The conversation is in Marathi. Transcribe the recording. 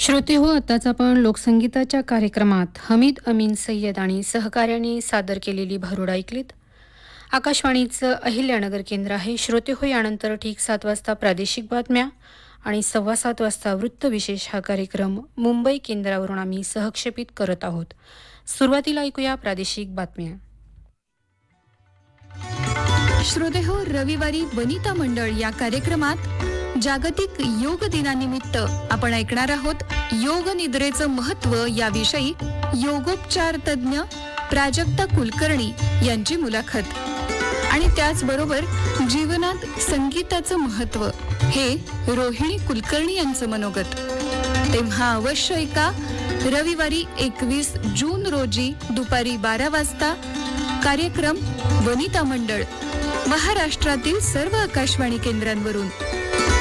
श्रोते हो, आताच आपण लोकसंगीताच्या कार्यक्रमात हमीद अमीन सय्यद आणि सहकार्याने सादर केलेली भारुड ऐकलीत. आकाशवाणीचं अहिल्यानगर केंद्र आहे. श्रोते हो, यानंतर ठीक 7 वाजता प्रादेशिक बातम्या आणि 7:15 वाजता वृत्तविशेष हा कार्यक्रम मुंबई केंद्रावरून आम्ही सहक्षेपित करत आहोत. सुरुवातीला ऐकूया प्रादेशिक बातम्या. श्रोते हो, रविवारी वनिता मंडळ या कार्यक्रमात जागतिक योग दिनानिमित्त आपण ऐकणार आहोत योग निद्रेचं महत्व याविषयी योगोपचार तज्ज्ञ प्राजक्ता कुलकर्णी यांची मुलाखत आणि त्याचबरोबर जीवनात संगीताचं महत्व हे रोहिणी कुलकर्णी यांचं मनोगत. तेव्हा अवश्य ऐका रविवारी 21 जून रोजी दुपारी 12 वाजता कार्यक्रम वनिता मंडळ महाराष्ट्रातील सर्व आकाशवाणी केंद्रांवरून.